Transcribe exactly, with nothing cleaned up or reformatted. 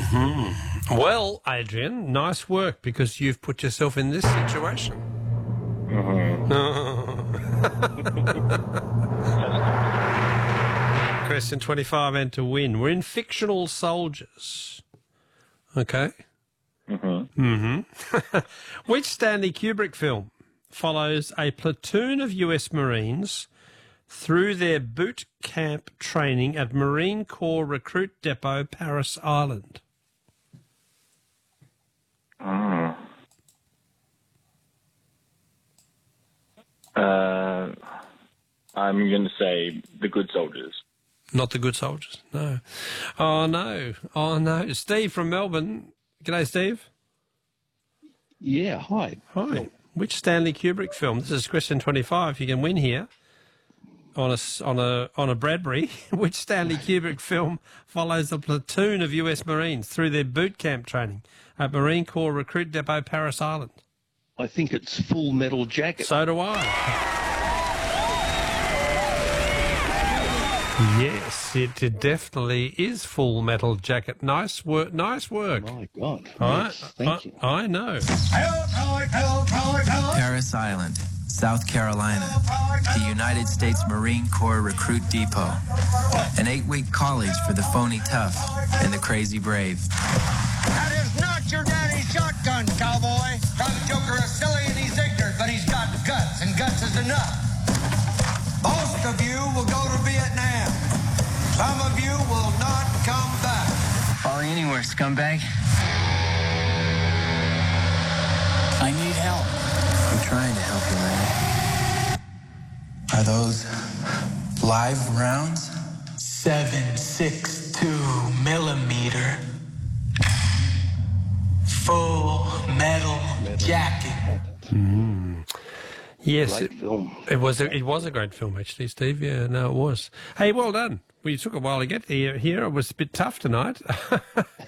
Mm-hmm. Well, Adrian, nice work because you've put yourself in this situation. Mm-hmm. Question twenty-five and to win. We're in fictional soldiers. Okay? Mm-hmm. Mm-hmm. Which Stanley Kubrick film follows a platoon of U S Marines through their boot camp training at Marine Corps Recruit Depot, Paris Island? Oh. Uh, I'm going to say The Good Soldiers. Not The Good Soldiers, no. Oh, no. Oh, no. Steve from Melbourne. G'day, Steve. Yeah, hi. Hi. Which Stanley Kubrick film? This is question twenty-five. You can win here on a, on a, on a Bradbury. Which Stanley Kubrick film follows a platoon of U S Marines through their boot camp training at Marine Corps Recruit Depot, Paris Island? I think it's Full Metal Jacket. So do I. Yes, it definitely is Full Metal Jacket. Nice work. Nice work. Oh, my God. I, Yes, thank I, you. I know. Paris Island, South Carolina, the United States Marine Corps Recruit Depot, an eight-week college for the phony tough and the crazy brave. That is not your daddy's shotgun, cowboy. Private Joker is silly and he's ignorant, but he's got guts, and guts is enough. Most of you will go to Vietnam. Some of you will not come back. Follow you anywhere, scumbag. I need help. I'm trying to help you, Larry. Are those live rounds? seven six two millimeter Full Metal Jacket. Mm. Yes, Great it, film. it was. A, it was a great film, actually, Steve. Yeah, no, it was. Hey, well done. Well, you took a while to get here. Here, it was a bit tough tonight.